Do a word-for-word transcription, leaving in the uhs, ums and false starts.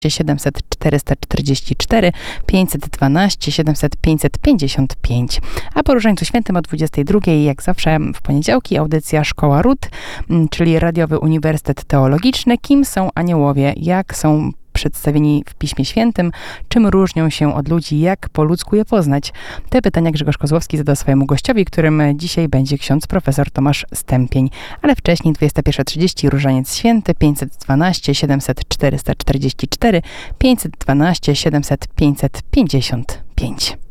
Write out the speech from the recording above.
siedemset czterysta czterdzieści cztery, pięćset dwanaście siedemset pięćset pięćdziesiąt pięć. A po Różańcu Świętym o dwudziestej drugiej, jak zawsze w poniedziałki, audycja Szkoła Ród, czyli Radiowy Uniwersytet Teologiczny. Kim są aniołowie? Jak są przedstawieni w Piśmie Świętym? Czym różnią się od ludzi? Jak po ludzku je poznać? Te pytania Grzegorz Kozłowski zada swojemu gościowi, którym dzisiaj będzie ksiądz profesor Tomasz Stępień. Ale wcześniej dwudziesta pierwsza trzydzieści Różaniec Święty, pięćset dwanaście siedemset czterysta czterdzieści cztery, pięćset dwanaście siedemset pięćset pięćdziesiąt pięć.